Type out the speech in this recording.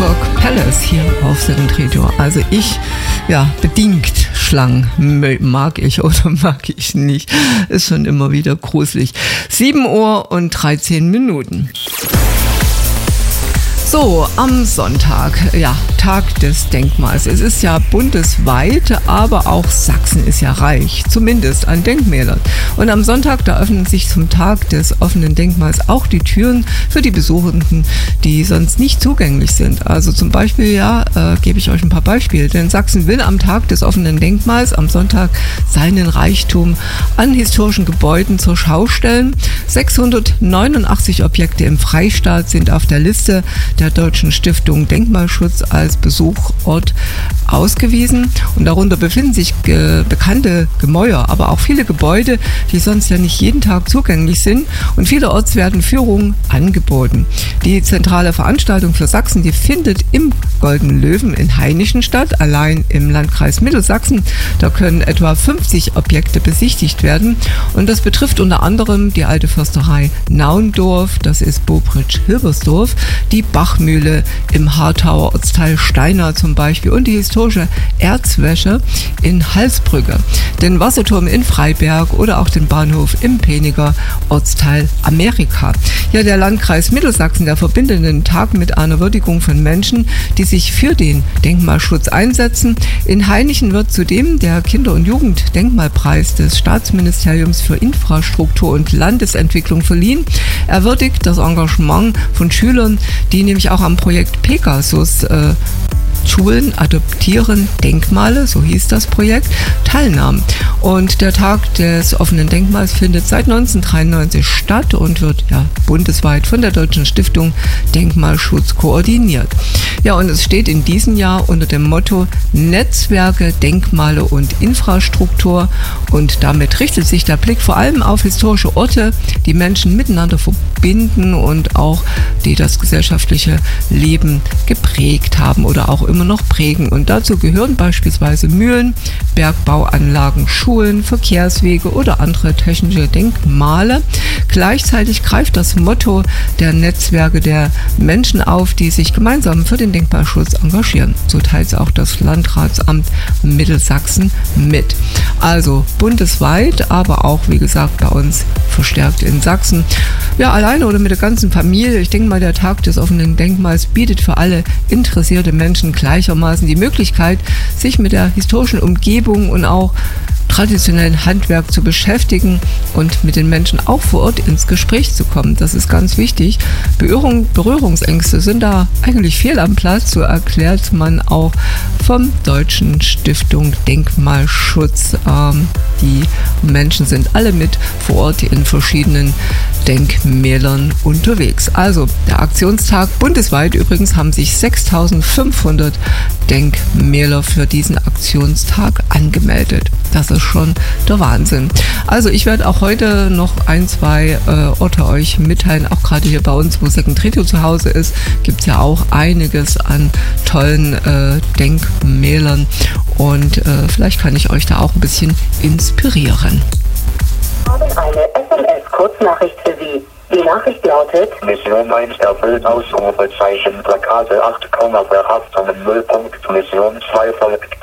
Peacock Palace hier auf Second Radio. Also ich, bedingt Schlangen mag ich oder mag ich nicht. Ist schon immer wieder gruselig. 7:13 Uhr. So, am Sonntag, Tag des Denkmals. Es ist ja bundesweit, aber auch Sachsen ist ja reich, zumindest an Denkmälern. Und am Sonntag, da öffnen sich zum Tag des offenen Denkmals auch die Türen für die Besuchenden, die sonst nicht zugänglich sind. Also zum Beispiel, gebe ich euch ein paar Beispiele. Denn Sachsen will am Tag des offenen Denkmals am Sonntag seinen Reichtum an historischen Gebäuden zur Schau stellen. 689 Objekte im Freistaat sind auf der Liste der Deutschen Stiftung Denkmalschutz als Besuchsort ausgewiesen. Und darunter befinden sich bekannte Gemäuer, aber auch viele Gebäude, die sonst ja nicht jeden Tag zugänglich sind. Und vielerorts werden Führungen angeboten. Die zentrale Veranstaltung für Sachsen, die findet im Goldenen Löwen in Hainichen statt, allein im Landkreis Mittelsachsen. Da können etwa 50 Objekte besichtigt werden. Und das betrifft unter anderem die alte Försterei Naundorf, das ist Bobritsch-Hilbersdorf, die Bachmühle im Harthauer Ortsteil Steinau zum Beispiel und die historische Erzwäsche in Halsbrücke, den Wasserturm in Freiberg oder auch den Bahnhof im Peniger Ortsteil Amerika. Ja, der Landkreis Mittelsachsen, der verbindet den Tag mit einer Würdigung von Menschen, die sich für den Denkmalschutz einsetzen. In Hainichen wird zudem der Kinder- und Jugenddenkmalpreis des Staatsministeriums für Infrastruktur und Landesentwicklung verliehen. Er würdigt das Engagement von Schülern, die nämlich auch am Projekt Pegasus Schulen adoptieren Denkmale, so hieß das Projekt, teilnahmen. Und der Tag des offenen Denkmals findet seit 1993 statt und wird bundesweit von der Deutschen Stiftung Denkmalschutz koordiniert. Ja, und es steht in diesem Jahr unter dem Motto Netzwerke, Denkmale und Infrastruktur. Und damit richtet sich der Blick vor allem auf historische Orte, die Menschen miteinander verbinden und auch die das gesellschaftliche Leben geprägt haben oder auch immer noch prägen. Und dazu gehören beispielsweise Mühlen, Bergbauanlagen, Schulen, Verkehrswege oder andere technische Denkmale. Gleichzeitig greift das Motto der Netzwerke der Menschen auf, die sich gemeinsam für den Denkmalschutz engagieren. So teilt auch das Landratsamt Mittelsachsen mit. Also bundesweit, aber auch, wie gesagt, bei uns verstärkt in Sachsen. Ja, alleine oder mit der ganzen Familie. Ich denke mal, der Tag des offenen Denkmals bietet für alle interessierte Menschen gleichermaßen die Möglichkeit, sich mit der historischen Umgebung und auch traditionellen Handwerk zu beschäftigen und mit den Menschen auch vor Ort ins Gespräch zu kommen. Das ist ganz wichtig. Berührungsängste sind da eigentlich fehl am Platz, so erklärt man auch vom Deutschen Stiftung Denkmalschutz. Die Menschen sind alle mit vor Ort in verschiedenen Denkmälern unterwegs. Also der Aktionstag bundesweit übrigens haben sich 6.500 Denkmäler für diesen Aktionstag angemeldet. Das ist schon der Wahnsinn. Also ich werde auch heute noch ein, zwei Orte euch mitteilen, auch gerade hier bei uns, wo Second Radio zu Hause ist, gibt es ja auch einiges an tollen Denkmälern und vielleicht kann ich euch da auch ein bisschen inspirieren. Wir haben eine SMS-Kurznachricht für Sie. Die Nachricht lautet: Mission 1 erfüllt, Ausrufezeichen, Plakate 8, Verhaftungen 0. Mission 2 folgt.